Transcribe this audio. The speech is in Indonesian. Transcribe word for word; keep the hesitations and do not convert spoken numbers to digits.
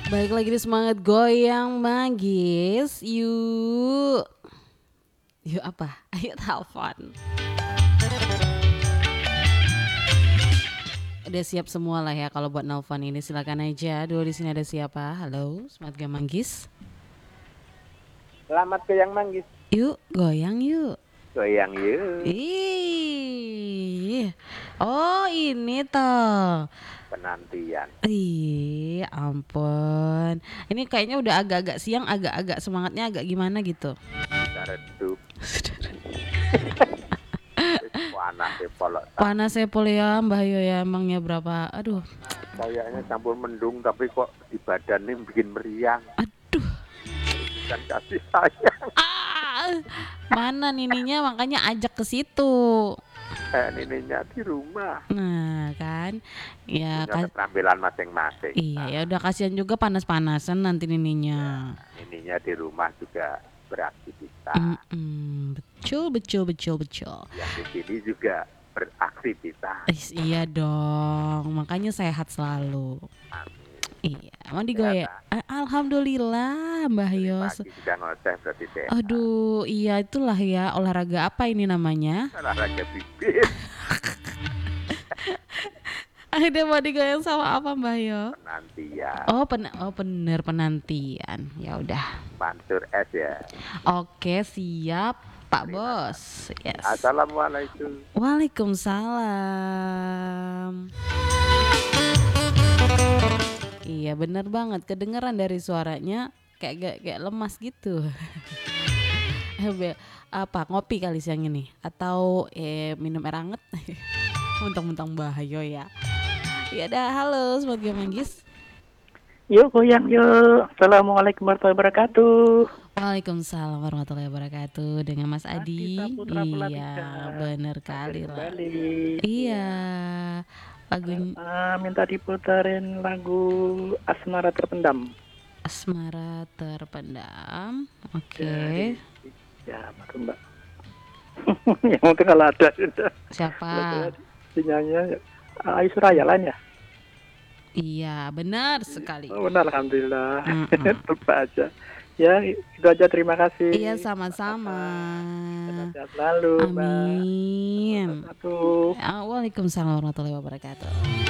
Baik lagi di Semangat Goyang Manggis. Yuk. Yuk apa? Ayo telepon. Udah siap semua lah ya kalau buat nelfon ini, silakan aja. Dulu di sini ada siapa? Halo, Semangat Goyang Manggis. Selamat goyang manggis. Yuk, goyang yuk. Goyang yuk. Ih. Oh, ini toh. Penantian. Ih, ampun. Ini kayaknya udah agak-agak siang, agak-agak semangatnya agak gimana gitu. Sudah redup. Panas ya polok. Panas ya pol ya Mbah Yo ya, emangnya berapa? Aduh. Kayaknya campur mendung tapi kok di badan ini bikin meriang. Aduh. Bukan kasih sayang. Ah, mana nininya, makanya ajak ke situ. Eh, nininya di rumah. Nah kan, ya Punya kas- keterampilan masing-masing. iya ya udah, kasihan juga panas-panasan nanti nininya. Nininya di rumah juga beraktivitas. Mm-mm, betul betul betul betul. Yang di sini juga beraktivitas. Is, iya dong, makanya sehat selalu. Amin. Iya, mau digoyang. Eh, Alhamdulillah Mbah Yo. Pagi sudah ngoceh berarti sehat. Aduh, iya itulah ya, olahraga apa ini namanya? Olahraga bibir. Akhirnya mau digoyang sama apa Mbah Yo? Penantian. Oh, pen oh bener penantian. Ya udah. Mansur S ya. Oke, siap Pak Bos. Yes. Assalamualaikum. Waalaikumsalam. Iya bener banget, kedengeran dari suaranya kayak kayak, kayak lemas gitu. Apa ngopi kali siang ini atau eh, minum air hangat? Mentang-mentang bahaya ya. Ya dah, halo Sobat Goyang Manggis. Yuk goyang yuk. Assalamualaikum warahmatullahi wabarakatuh. Waalaikumsalam warahmatullahi wabarakatuh. Dengan Mas Adi. Adi Saputra Iya, Pelatih. bener kali lah. Kembali. Iya. Lagu Uh, minta diputarin lagu Asmara Terpendam. Asmara Terpendam. Oke. Ya, betul Mbak. Yang penting kalau ada sudah. Siapa? Sinyalnya Ayu Suraya lain ya? Iya, benar sekali. Oh, benar, alhamdulillah. Mm-mm. Lupa aja. Ya, itu aja, terima kasih. Iya, sama-sama. Sehat selalu, Mbak. Amin. Satu. Waalaikumsalam warahmatullahi wabarakatuh.